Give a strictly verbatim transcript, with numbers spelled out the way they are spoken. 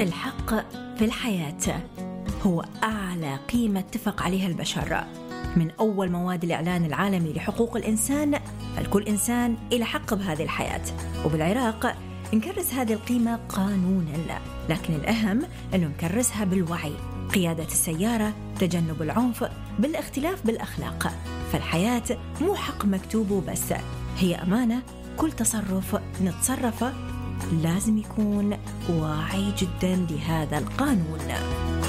الحق في الحياة هو أعلى قيمة اتفق عليها البشر. من أول مواد الإعلان العالمي لحقوق الإنسان، فالكل إنسان إلى حق بهذه الحياة. وبالعراق نكرس هذه القيمة قانونا، لكن الأهم أنه نكرسها بالوعي، قيادة السيارة، تجنب العنف، بالاختلاف بالأخلاق. فالحياة مو حق مكتوب وبس، هي أمانة. كل تصرف نتصرفه لازم يكون واعي جدا لهذا القانون.